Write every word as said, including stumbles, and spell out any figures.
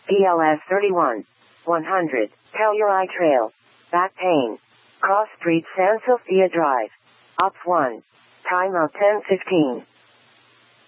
P L S thirty-one. one hundred. Telluride Trail. Back pain. Cross Street San Sofia Drive. Op one. Time of ten fifteen.